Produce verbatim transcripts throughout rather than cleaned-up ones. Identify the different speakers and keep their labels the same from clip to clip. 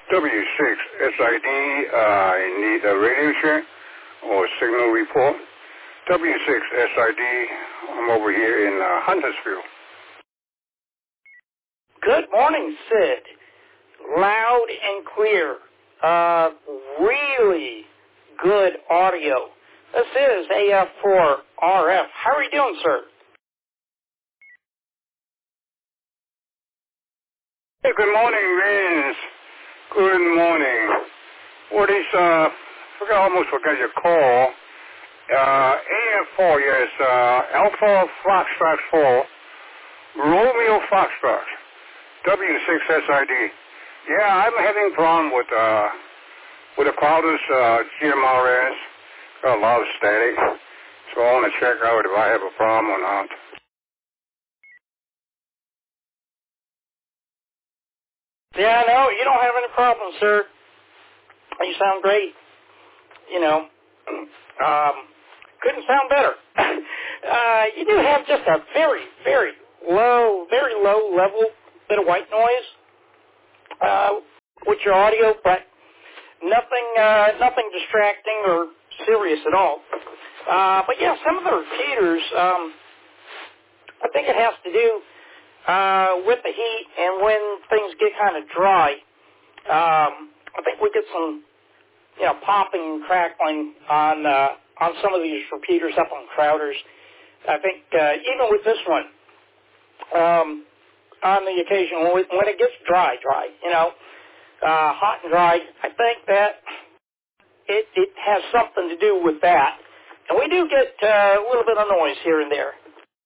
Speaker 1: W six S I D, uh, I need a radio check or signal report. W six S I D, I'm over here in uh, Huntersville.
Speaker 2: Good morning, Sid. Loud and clear. Uh, really good audio. This is A F four R F. How are you doing, sir?
Speaker 1: Hey, good morning, Vince. Good morning. What is, uh, I forgot, almost forgot your call. Uh, A F four, yes, uh, Alpha Foxtrot four, Romeo Foxtrot, W six S I D. Yeah, I'm having a problem with, uh, with the Crowder's, uh, G M R S. Got a lot of static. So I want to check out if I have a problem or not.
Speaker 2: Yeah, no, you don't have any problems, sir. You sound great. You know, um, couldn't sound better. uh, you do have just a very, very low, very low level bit of white noise uh, with your audio, but nothing, uh, nothing distracting or serious at all. Uh, but yeah, some of the repeaters, um, I think it has to do uh, with the heat and when things get kind of dry. Um, I think we get some, you know, popping and crackling on uh, on some of these repeaters up on Crowders. I think uh, even with this one, um, on the occasion when, we, when it gets dry, dry, you know, uh, hot and dry, I think that it, it has something to do with that. And we do get uh, a little bit of noise here and there.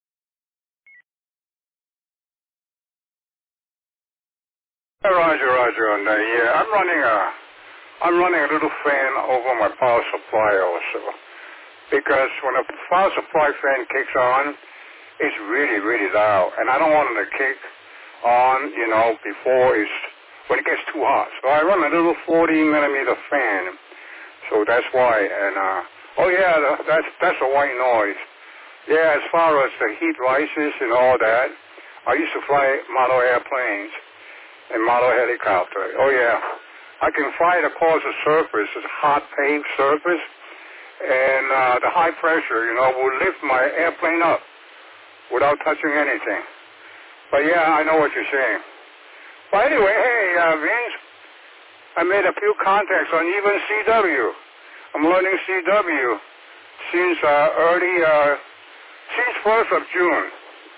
Speaker 1: Hey, Roger, Roger, on that. Yeah, I'm running a, I'm running a little fan over my power supply also. Because when a power supply fan kicks on, it's really, really loud. And I don't want it to kick on, you know, before it's, when it gets too hot. So I run a little forty millimeter fan. So that's why. And, uh, oh yeah, that's, that's a white noise. Yeah, as far as the heat rises and all that, I used to fly model airplanes and model helicopter. Oh yeah, I can fly it across the surface, it's a hot paved surface, and uh, the high pressure, you know, will lift my airplane up without touching anything. But yeah, I know what you're saying. But anyway, hey, uh, Vince, I made a few contacts on even C W. I'm learning C W since uh, early, uh, since first of June.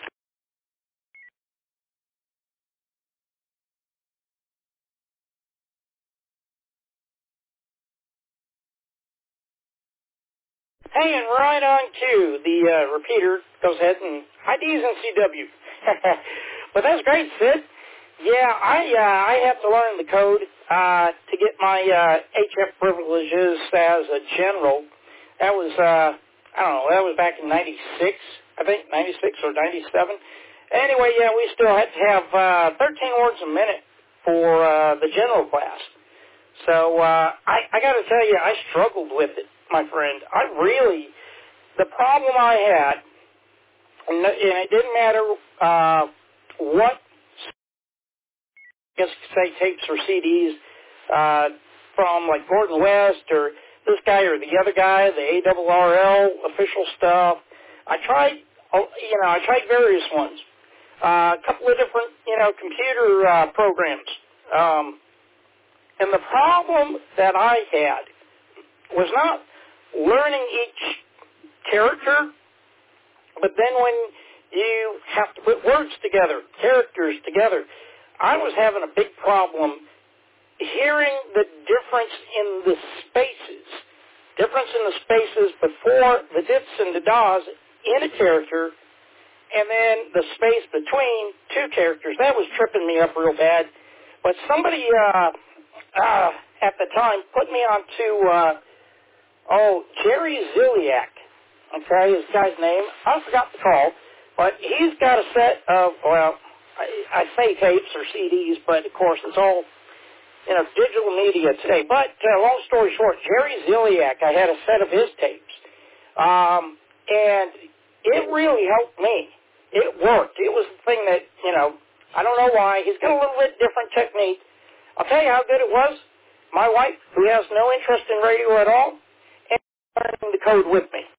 Speaker 2: Hey, and right on cue, the uh, repeater goes ahead and I Ds in C W. But that's great, Sid. Yeah, I uh, I have to learn the code uh, to get my uh, H F privileges as a general. That was, uh, I don't know, that was back in ninety-six, I think, ninety-six or ninety-seven. Anyway, yeah, we still had to have uh, thirteen words a minute for uh, the general class. So uh, I, I got to tell you, I struggled with it, my friend. I really, the problem I had, and it didn't matter uh, what, I guess you could say tapes or C Ds uh, from like Gordon West or this guy or the other guy, the A R R L official stuff. I tried, you know, I tried various ones. Uh, a couple of different, you know, computer uh, programs. Um, and the problem that I had was not learning each character, but then when you have to put words together, characters together, I was having a big problem hearing the difference in the spaces, difference in the spaces before the dits and the das in a character, and then the space between two characters. That was tripping me up real bad. But somebody uh, uh, at the time put me onto, uh, oh, Jerry Ziliak, okay, is the guy's name. I forgot the call, but he's got a set of, well, I, I say tapes or C Ds, but of course it's all, you know, digital media today. But uh, long story short, Jerry Ziliak, I had a set of his tapes, um, and it really helped me. It worked. It was the thing that, you know, I don't know why. He's got a little bit different technique. I'll tell you how good it was. My wife, who has no interest in radio at all, and learning the code with me.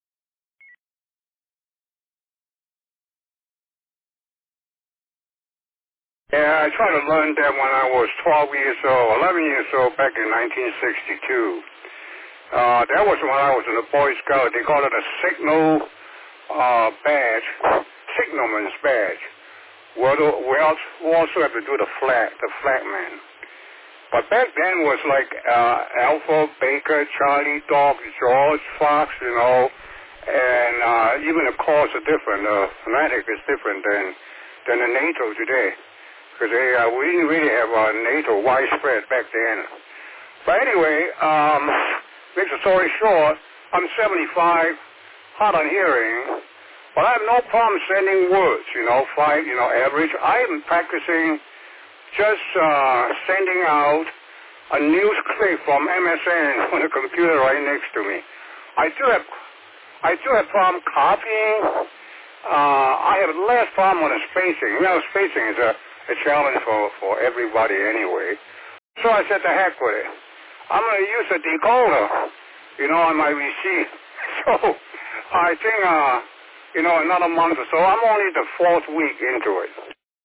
Speaker 1: Yeah, I tried to learn that when I was twelve years old, eleven years old, back in nineteen sixty-two. Uh, that was when I was in the Boy Scout. They call it a signal uh, badge, signalman's badge. Well, we also, we also have to do the flag, the flagman. But back then was like uh, Alpha, Baker, Charlie, Dog, George, Fox, you know, and uh, even the calls are different. The phonetic is different than than the NATO today, because they uh, we didn't really have uh, NATO widespread back then. But anyway, um, make the story short, I'm seventy-five, hard on hearing, but I have no problem sending words. You know, five, you know, average. I'm practicing. Just uh, sending out a news clip from M S N on the computer right next to me. I do have, I do have problem copying. Uh, I have less problem on the spacing. You know, spacing is a, a challenge for, for everybody anyway. So I said, the heck with it. I'm going to use a decoder, you know, on my receipt. So I think, uh, you know, another month or so. I'm only the fourth week into it.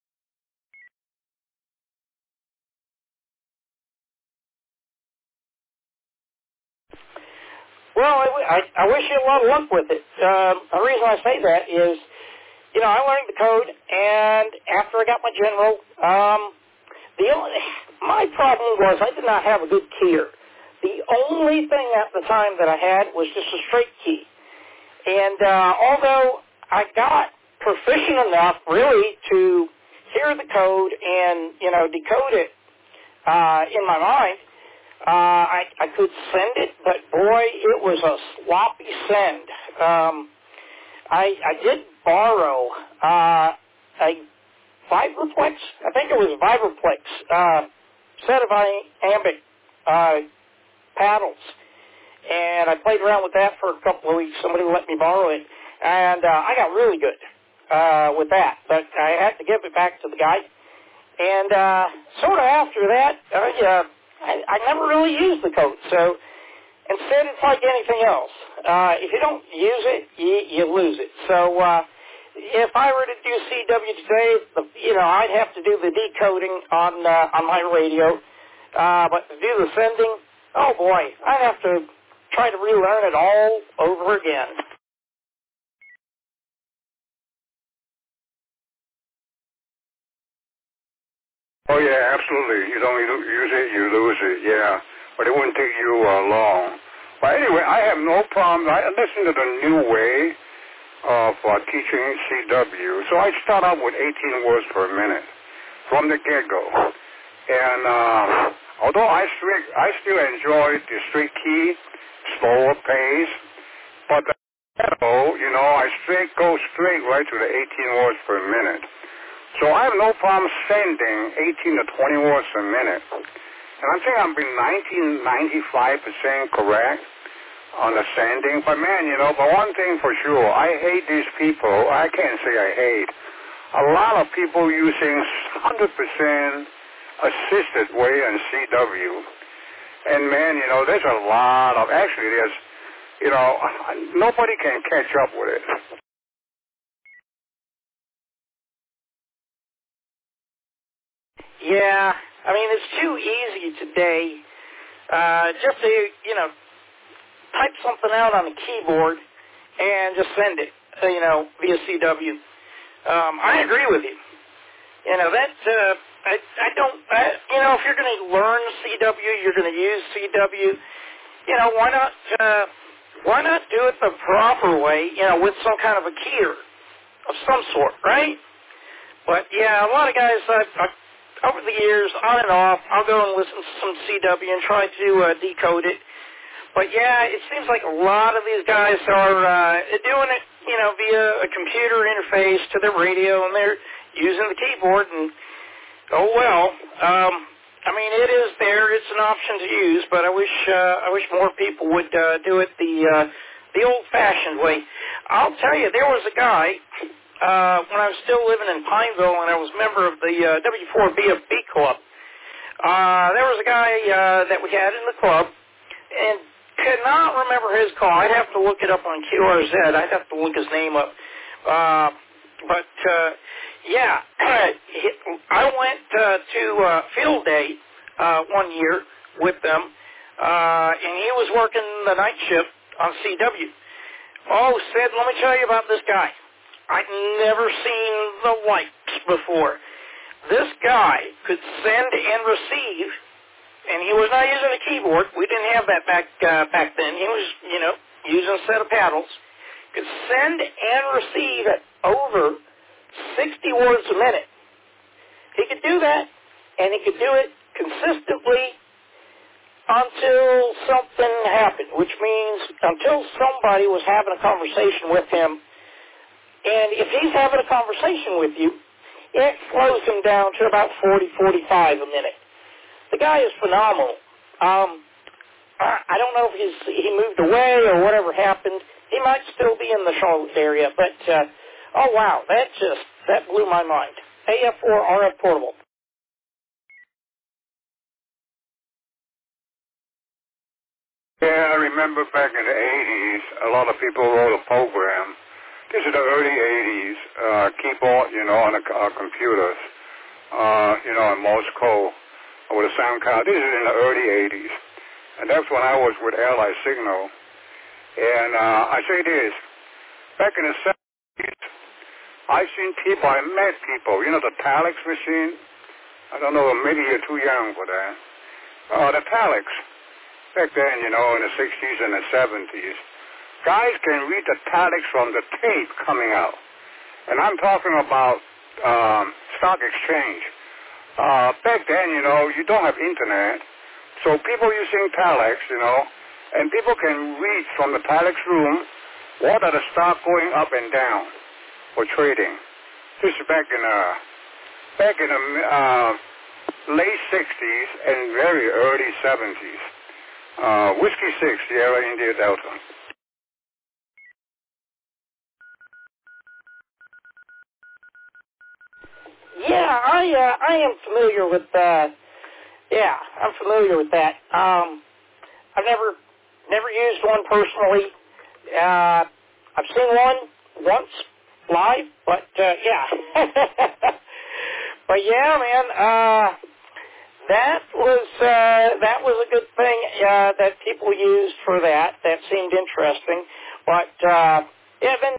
Speaker 2: Well, I, I, I wish you a lot of luck with it. Um, the reason I say that is, you know, I learned the code, and after I got my general, um, the only, my problem was I did not have a good keyer. The only thing at the time that I had was just a straight key. And uh, although I got proficient enough, really, to hear the code and, you know, decode it uh, in my mind, Uh, I, I could send it, but boy, it was a sloppy send. Um, I, I did borrow uh, a Vibraplex, I think it was a Vibraplex, uh, set of iambic uh, paddles, and I played around with that for a couple of weeks. Somebody let me borrow it, and uh, I got really good uh, with that, but I had to give it back to the guy. And uh, sort of after that, I uh, I, I never really used the code, so instead it's like anything else. Uh, if you don't use it, you, you lose it. So uh, if I were to do C W today, the, you know, I'd have to do the decoding on uh, on my radio, uh, but to do the sending, oh boy, I'd have to try to relearn it all over again.
Speaker 1: Oh, yeah, absolutely. You don't use it, you lose it, yeah. But it wouldn't take you uh, long. But anyway, I have no problem. I listen to the new way of uh, teaching C W. So I start out with eighteen words per minute from the get-go. And uh, although I, strict, I still enjoy the straight key, slower pace, but the you know, I straight go straight right to the eighteen words per minute. So I have no problem sending eighteen to twenty words a minute. And I think I'm being ninety, ninety-five percent correct on the sending. But man, you know, but one thing for sure, I hate these people. I can't say I hate. A lot of people using one hundred percent assisted way on C W. And man, you know, there's a lot of, actually there's, you know, nobody can catch up with it.
Speaker 2: Yeah, I mean, it's too easy today uh, just to, you know, type something out on the keyboard and just send it, uh, you know, via C W. Um, I agree with you. You know, that, uh, I, I don't, I, you know, if you're going to learn C W, you're going to use C W, you know, why not, uh, why not do it the proper way, you know, with some kind of a keyer of some sort, right? But, yeah, a lot of guys, I, I over the years, on and off, I'll go and listen to some C W and try to uh, decode it. But, yeah, it seems like a lot of these guys are uh, doing it, you know, via a computer interface to their radio, and they're using the keyboard. And, oh, well, um, I mean, it is there. It's an option to use, but I wish uh, I wish more people would uh, do it the, uh, the old-fashioned way. I'll tell you, there was a guy... Uh, when I was still living in Pineville and I was a member of the uh, W four B F B Club, Uh, there was a guy uh, that we had in the club, and could not remember his call. I'd have to look it up on Q R Z. I'd have to look his name up. Uh, but, uh, yeah, I went uh, to uh, field day uh, one year with them, uh, and he was working the night shift on C W. Oh, Sid, let me tell you about this guy. I'd never seen the likes before. This guy could send and receive, and he was not using a keyboard. We didn't have that back uh, back then. He was, you know, using a set of paddles. Could send and receive at over sixty words a minute. He could do that, and he could do it consistently until something happened, which means until somebody was having a conversation with him. And if he's having a conversation with you, it slows him down to about forty, forty-five a minute. The guy is phenomenal. Um, I don't know if he's, he moved away or whatever happened. He might still be in the Charlotte area, but, uh, oh, wow, that just, that blew my mind. A F four R F Portable.
Speaker 1: Yeah, I remember back in the eighties, a lot of people wrote a program. This is the early eighties, uh, keyboard, you know, on a, uh, computers, uh, you know, in Morse code, with a sound card. This is in the early eighties. And that's when I was with Allied Signal. And uh, I say this, back in the seventies, I seen people, I met people, you know, the Telex machine. I don't know, maybe you're too young for that. Uh, the Telex, back then, you know, in the sixties and the seventies. Guys can read the Telex from the tape coming out. And I'm talking about um, stock exchange. Uh, back then, you know, you don't have internet. So people using Telex, you know, and people can read from the Telex room what are the stock going up and down for trading. This is back in, uh, back in the uh, late sixties and very early seventies. Uh, Whiskey six, Sierra India Delta.
Speaker 2: Yeah, I uh, I am familiar with uh yeah, I'm familiar with that. Um I've never never used one personally. Uh I've seen one once live, but uh yeah. But yeah, man, uh that was uh that was a good thing uh that people used for that. That seemed interesting. But uh yeah, then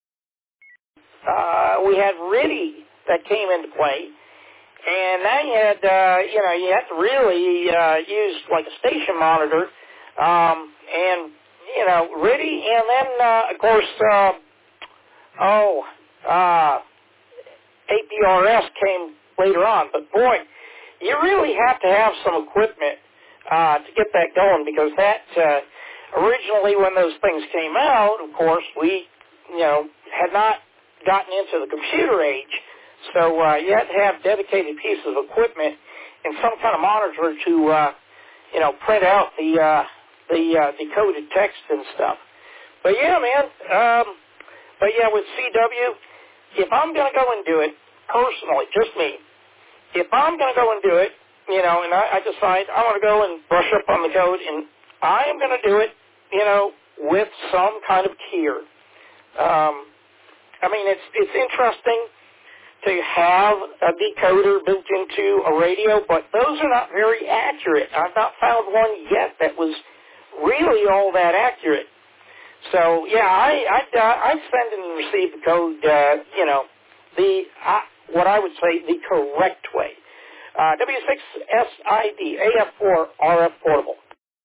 Speaker 2: uh we had Riddy that came into play. And now you had, uh, you know, you had to really uh, use like a station monitor, um, and you know, Riddy, and then uh, of course, uh, oh, uh, A P R S came later on. But boy, you really have to have some equipment uh, to get that going, because that uh, originally when those things came out, of course, we, you know, had not gotten into the computer age. So uh, you had to have dedicated pieces of equipment and some kind of monitor to, uh, you know, print out the uh, the uh, decoded text and stuff. But yeah, man. Um, but yeah, with C W, if I'm going to go and do it personally, just me, if I'm going to go and do it, you know, and I, I decide I want to go and brush up on the code, and I am going to do it, you know, with some kind of keyer. Um, I mean, it's it's interesting to have a decoder built into a radio, but those are not very accurate. I've not found one yet that was really all that accurate. So, yeah, I I, I send and receive the code, uh, you know, the uh, what I would say the correct way. Uh, W six S I D, A F four R F Portable.